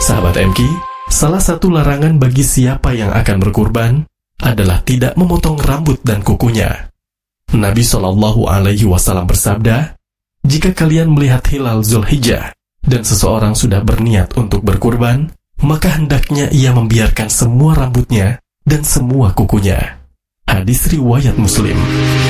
Sahabat MK, salah satu larangan bagi siapa yang akan berkurban adalah tidak memotong rambut dan kukunya. Nabi SAW bersabda, "Jika kalian melihat hilal Zulhijjah dan seseorang sudah berniat untuk berkurban, maka hendaknya ia membiarkan semua rambutnya dan semua kukunya." Hadis riwayat Muslim.